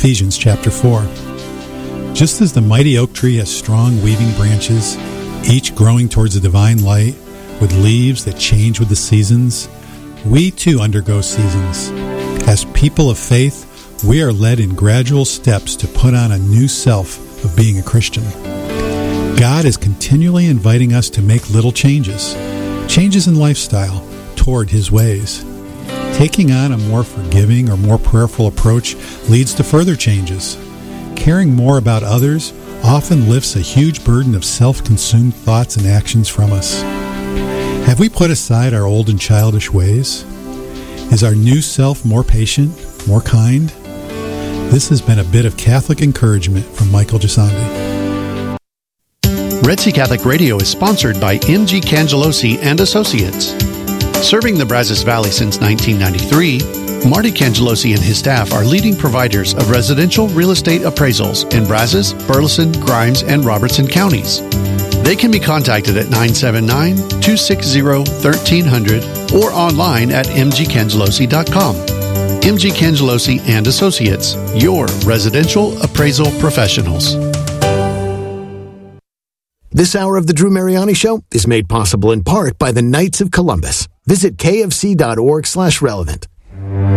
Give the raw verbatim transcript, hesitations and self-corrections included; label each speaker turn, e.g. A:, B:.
A: Ephesians chapter four. Just as the mighty oak tree has strong weaving branches, each growing towards the divine light, with leaves that change with the seasons, we too undergo seasons. As people of faith, we are led in gradual steps to put on a new self of being a Christian. God is continually inviting us to make little changes, changes in lifestyle toward His ways. Taking on a more forgiving or more prayerful approach leads to further changes. Caring more about others often lifts a huge burden of self-consumed thoughts and actions from us. Have we put aside our old and childish ways? Is our new self more patient, more kind? This has been a bit of Catholic encouragement from Michael Gisandi.
B: Red Sea Catholic Radio is sponsored by M G Cangelosi and Associates. Serving the Brazos Valley since nineteen ninety-three, Marty Cangelosi and his staff are leading providers of residential real estate appraisals in Brazos, Burleson, Grimes, and Robertson counties. They can be contacted at nine seven nine, two six zero, one three zero zero or online at m g cangelosi dot com. M G Cangelosi and Associates, your residential appraisal professionals.
C: This hour of the Drew Mariani Show is made possible in part by the Knights of Columbus. Visit kfc dot org slash relevant.